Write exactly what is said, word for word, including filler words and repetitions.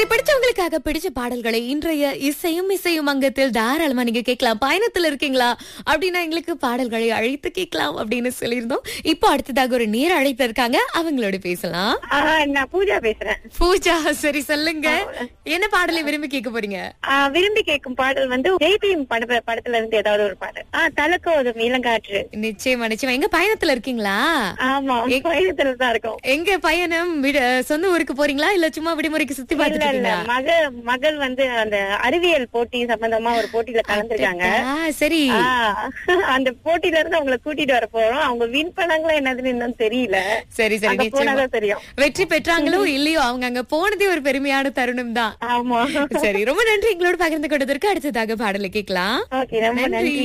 சரி, பிடிச்சவங்களுக்காக பிடிச்ச பாடல்களை இன்றைய இசையும் இசையும் அங்கத்தில் தாராளமா நீங்க கேட்கலாம். பயணத்துல இருக்கீங்களா அப்படின்னா எங்களுக்கு பாடல்களை அழைத்து கேட்கலாம் அப்படின்னு சொல்லியிருந்தோம். இப்போ அடுத்ததாக ஒரு நேர அழைப்பு இருக்காங்க, அவங்களோட பேசலாம். ஆஹ் நான் பூஜா பேசுறேன். பூஜா, சரி சொல்லுங்க, என்ன பாடலை விரும்பி கேட்க போறீங்க? ஆஹ் விரும்பி கேட்கும் பாடல் வந்து ஜெய்பீம் பட படத்துல இருந்து ஏதாவது ஒரு பாடல். ஆஹ் தலக்கோதும் இளங்காற்று. நிச்சயமா நிச்சயமா. எங்க பயணத்துல இருக்கீங்களா? ஆமா, பயணத்துல தான் இருக்கும். எங்க பயணம்? விட- சொந்த ஊருக்கு போறீங்களா இல்ல சும்மா விடுமுறைக்கு சுத்தி இல்ல பார்த்துட்டு இல்ல, இருக்கீங்களா? மக மகள் வந்து அந்த அறிவியல் போட்டி சம்பந்தமா ஒரு போட்டியில கலந்துருக்காங்க. ஆ, சரி ஆஹ் அந்த போட்டியில இருந்து அவங்களை கூட்டிட்டு வர போறோம். அவங்க வின் பண்ணாங்களா என்னதுன்னு இன்னும் தெரியல. சரி சரி, அங்க நிச்சயமா போனாதான் தெரியும். வெற்றி பெற்றாங்களோ இல்லையோ அவங்க அங்க போனதே ஒரு பெருமையான தருணம் தான். ஆமா. சரி, ரொம்ப நன்றி எங்களோட பகிர்ந்து கொண்டதற்கு. அடுத்ததாக பாடலை கேட்கலாம். ஓகே, ரொம்ப நன்றி.